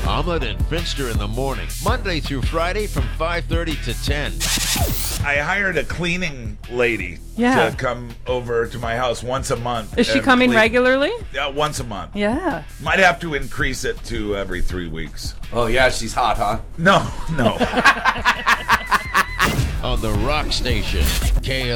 Omelet and Finster in the morning, Monday through Friday from 5:30 to 10. I hired a cleaning lady Yeah. to come over to my house once a month. Is she and coming clean. regularly? Yeah, once a month. Yeah. Might have to increase it to every 3 weeks. Oh, yeah, she's hot, huh? No. On the Rock Station, KL.